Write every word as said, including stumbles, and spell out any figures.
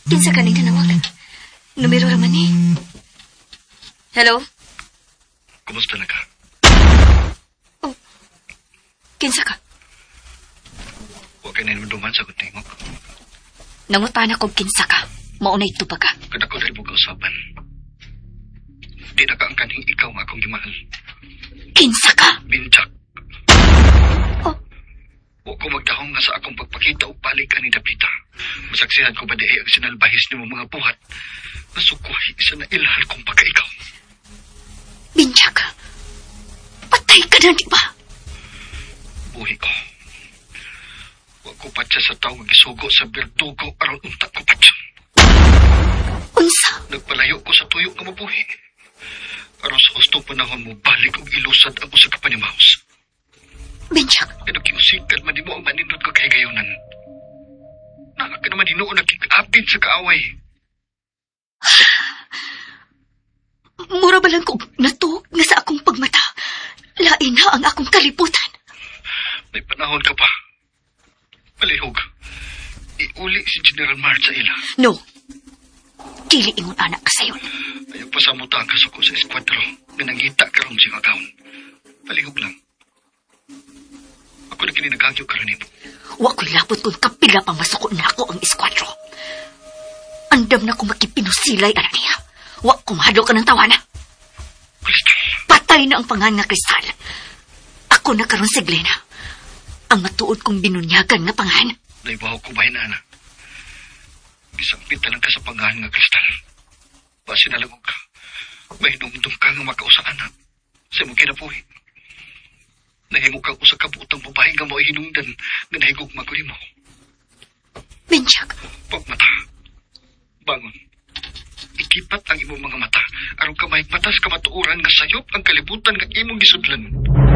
Kinsa ka ning nanawag? Numero raman ni. Hello? Kumusta na ka? Oh, kinsa ka? Huwag ka na naman sa kutingog. Nangutan ako kinsa ka. Maunay ito pa ka. Kada ko dahil mo kausapan. Di na ka ang kaning ikaw nga akong gimahal. Kinsa ka? Binjak. Oh. Huwag ko magdahong nga sa akong pagpakita o balikan ni Dapita. Masaksihan ko ba di ay ang sinalbahis ni mo mga buhat. Nasukuhi isa na ilhal kong pagkaikaw. Binjak, patay ka na, di ba? Buhi ko. Huwag ko pa siya sa tawag isugo sa berdugo aron unta ko pa siya. Unsa? Nagpalayo ko sa tuyo nga mabuhi. Aron sa hustong panahon mo balik og ilusad ang usa ka panimahos. Binjak. Pero kiusikan man di mo ang manindot ko kay gayonan. Naka ka naman hinuon na kikapit sa kaaway. Mura ba lang kong natuog na sa akong pagmata? Lain na ang akong kalibutan. May panahon ka pa. Malihog. Iuli si General Mart sa ila. No. Dili ingon anak ka sayon. Ayaw pa sa muta ang kasuko sa eskwadro. Minangita ka ron siyang agawon. Palihog lang. Ako na kininagagyo ka rin mo. Wa ko'y labot kung kapila pang masuko na ako ang eskwadro. Andam na kung makipinusilay anak niya. Wa ko mahadlo ka ng tawana. Kristal. Patay na ang pangan nga Kristal. Ako na karon si Glena. Ang matuod kong binunyagan nga pangan. Naibaw ko bahin na anak. Gisampit lang ka sa pangahan nga Kristal. Basi nalagog ka. Mahinumdum ka nga makausa anak. Sa mong kinabuhi. Nahimo kang usa ka butang babae nga mo hinungdan nga nahigog maguli mo. Binjak. Pagmata. Bangon. Ikipat ang imong mga mata. Aron ka mahigmatas ka matuuran nga sayop ang kalibutan nga imong gisudlan.